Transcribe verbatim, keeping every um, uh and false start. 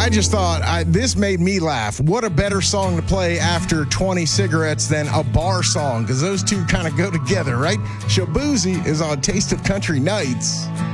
I just thought I, this made me laugh. What a better song to play after twenty cigarettes than a bar song, because those two kind of go together, right? Shaboozey is on Taste of Country Nights.